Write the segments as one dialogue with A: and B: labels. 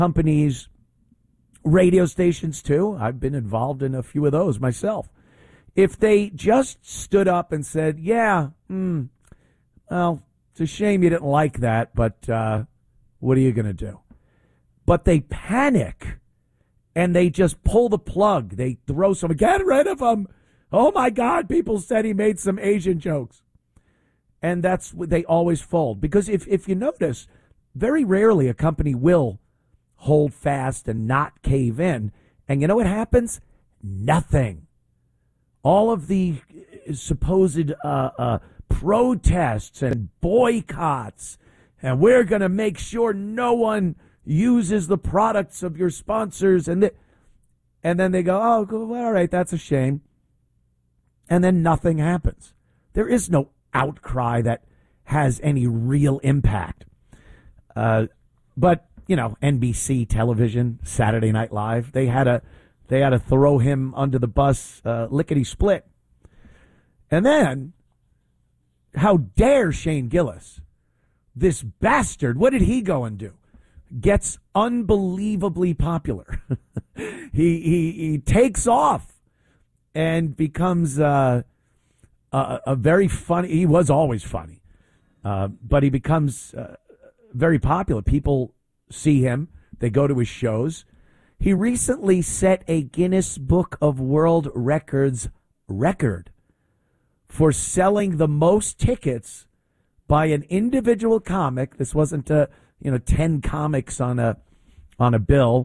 A: companies, radio stations too. I've been involved in a few of those myself. If they just stood up and said, yeah, well, it's a shame you didn't like that, but what are you going to do? But they panic and they just pull the plug. They throw some, get rid of him. Oh my God, people said he made some Asian jokes. And that's what they always fold. Because if you notice, very rarely a company will hold fast and not cave in. And you know what happens? Nothing. All of the supposed protests and boycotts, and we're going to make sure no one uses the products of your sponsors, and then they go, oh, all right, that's a shame. And then nothing happens. There is no outcry that has any real impact. But, you know, NBC television, Saturday Night Live, they had to throw him under the bus lickety-split. And then, how dare Shane Gillis, this bastard, what did he go and do? Gets unbelievably popular. he takes off and becomes a very funny, he was always funny, but he becomes very popular. People see him. They go to his shows. He recently set a Guinness Book of World Records record for selling the most tickets by an individual comic. This wasn't 10 comics on a bill.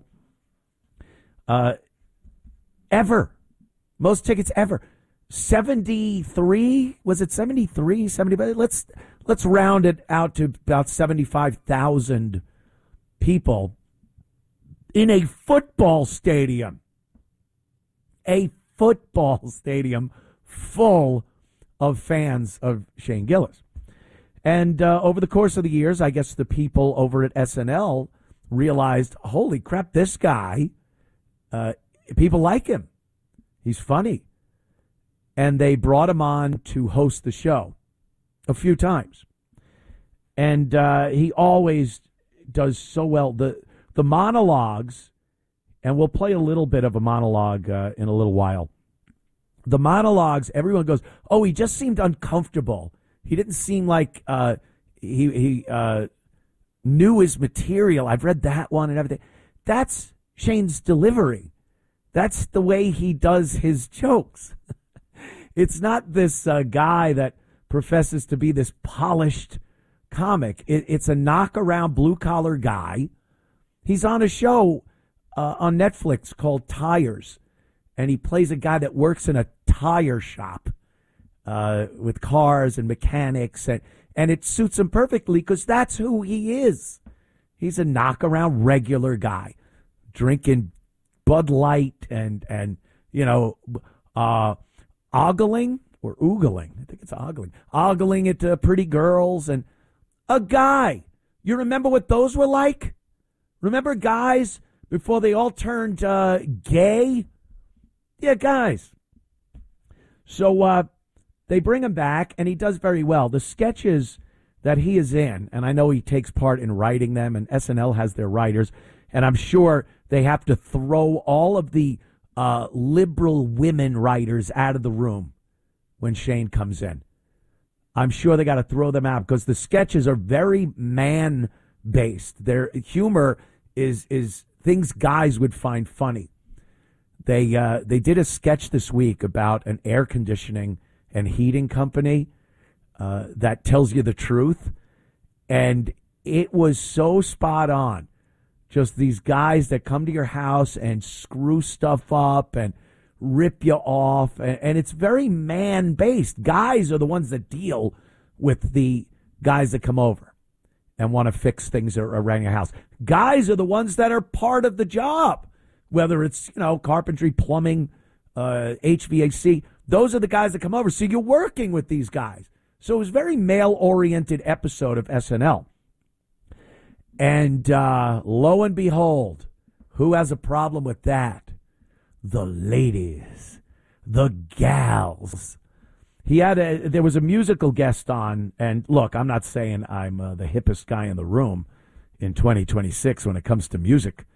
A: Ever. Most tickets ever. 73, was it 73, 70? Let's round it out to about 75,000 people in a football stadium. A football stadium full of fans of Shane Gillis. And over the course of the years, I guess the people over at SNL realized, holy crap, this guy, people like him. He's funny. And they brought him on to host the show a few times. And he always does so well. The monologues, and we'll play a little bit of a monologue in a little while. The monologues, everyone goes, oh, he just seemed uncomfortable. He didn't seem like he knew his material. I've read that one and everything. That's Shane's delivery. That's the way he does his jokes. It's not this guy that professes to be this polished comic. It's a knock-around blue-collar guy. He's on a show on Netflix called Tires, and he plays a guy that works in a tire shop with cars and mechanics, and it suits him perfectly because that's who he is. He's a knock-around regular guy, drinking Bud Light and ogling or oogling. I think it's ogling at pretty girls, and a guy. You remember what those were like? Remember guys before they all turned gay? Yeah, guys. So they bring him back, and he does very well. The sketches that he is in, and I know he takes part in writing them, and SNL has their writers, and I'm sure they have to throw all of the liberal women writers out of the room when Shane comes in. I'm sure they got to throw them out because the sketches are very man-based. Their humor is things guys would find funny. They did a sketch this week about an air conditioning and heating company that tells you the truth, and it was so spot on. Just these guys that come to your house and screw stuff up and rip you off. And it's very man-based. Guys are the ones that deal with the guys that come over and want to fix things around your house. Guys are the ones that are part of the job, whether it's, carpentry, plumbing, HVAC. Those are the guys that come over. So you're working with these guys. So it was a very male-oriented episode of SNL. And lo and behold, who has a problem with that? The ladies, the gals. There was a musical guest on, and look, I'm not saying I'm the hippest guy in the room. in 2026 when it comes to music.